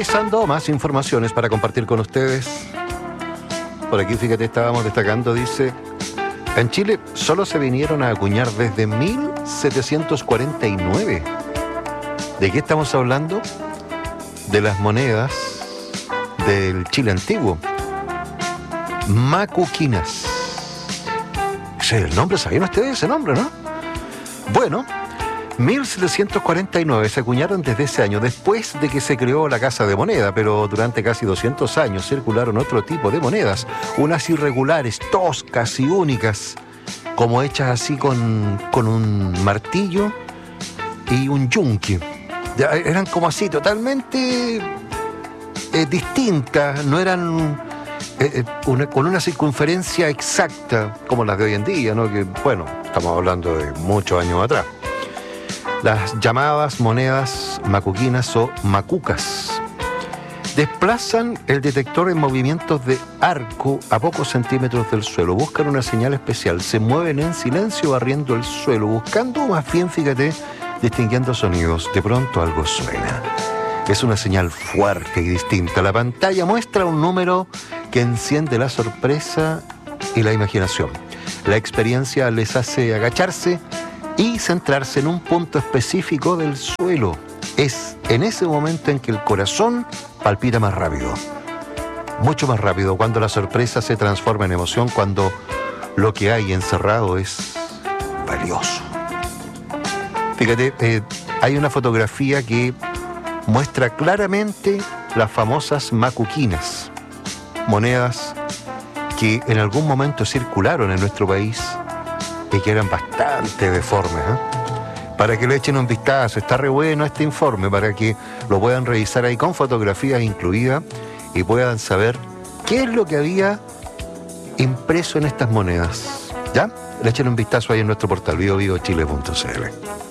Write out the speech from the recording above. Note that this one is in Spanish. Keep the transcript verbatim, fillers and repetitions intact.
revisando más informaciones para compartir con ustedes. Por aquí, fíjate, estábamos destacando, dice, en Chile solo se vinieron a acuñar desde mil setecientos cuarenta y nueve. ¿De qué estamos hablando? De las monedas del Chile antiguo. Macuquinas. Sí, el nombre, ¿sabían ustedes ese nombre, no? Bueno, mil setecientos cuarenta y nueve se acuñaron desde ese año, después de que se creó la Casa de Moneda, pero durante casi doscientos años circularon otro tipo de monedas, unas irregulares, toscas y únicas, como hechas así con, con un martillo y un yunque. Ya, eran como así, totalmente eh, distintas, no eran eh, una, con una circunferencia exacta como las de hoy en día, ¿no? Que, bueno, estamos hablando de muchos años atrás. Las llamadas monedas macuquinas o macucas desplazan el detector en movimientos de arco a pocos centímetros del suelo. Buscan una señal especial, se mueven en silencio barriendo el suelo, buscando, más bien, fíjate, distinguiendo sonidos. De pronto algo suena. Es una señal fuerte y distinta. La pantalla muestra un número que enciende la sorpresa y la imaginación. La experiencia les hace agacharse y centrarse en un punto específico del suelo. Es en ese momento en que el corazón palpita más rápido, mucho más rápido, cuando la sorpresa se transforma en emoción, cuando lo que hay encerrado es valioso. Fíjate, eh, hay una fotografía que muestra claramente las famosas macuquinas, monedas que en algún momento circularon en nuestro país y que eran bastante deformes, ¿eh? Para que le echen un vistazo, está re bueno este informe, para que lo puedan revisar ahí con fotografías incluidas y puedan saber qué es lo que había impreso en estas monedas, ¿ya? Le echen un vistazo ahí en nuestro portal bio bio chile punto c l.